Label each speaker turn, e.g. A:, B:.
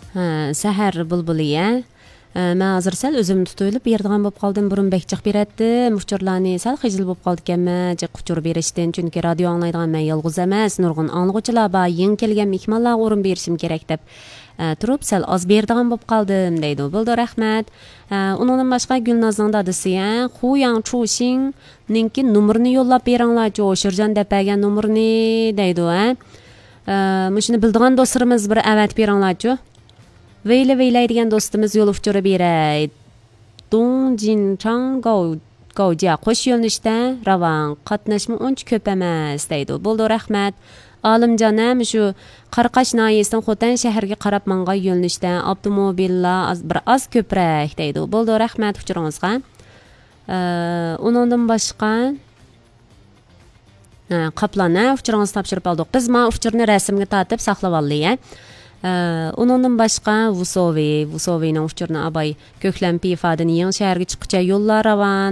A: Səhər bulbuliyə. Mən hazır səl özüm tutuyulup yerdiğən bo'lib qoldim. Burun bekçiq beretdim. Uçurlarni sal xijil bo'lib qoldi ekanman. Uçur berishdan, chunki radio anglaydigan men yolg'iz emas, nurg'un anglag'uchilar bor. Yangi kelgan mehmonlarga o'rin berishim kerak deb turib sal oz berdigan bo'lib qoldim deydi. Bo'ldi, rahmat. Undan boshqa Gulnozning dadasi, Hu Yang Chuxing ninki nomerini yo'llab beringlar, Shirjan deb bergan nomerini deydi. Mushuni bildigan do'stlarimiz bir avat beringlar-chi. Veyle degan do'stimiz yo'l uchirib beray. Dongjinchang Gaojia qo'sh yo'nalishda ravon qatnashma uncha ko'p emas deydi. Bo'ldi, rahmat. Olimjonam shu Qarqash noyisidan Xotan shahriga qarab mangan yo'nalishda avtomobillar bir oz ko'proq deydi. Bo'ldi, rahmat uchuringizga. Undan boshqa Qaplana uchuringizni topshirib oldik. Biz ma uchurni rasmga tortib saqlab oldik. Undan boshqa Vusovining uchurni abay ko'klampi ifodani yangi shaharga chiqqicha yo'llar ravon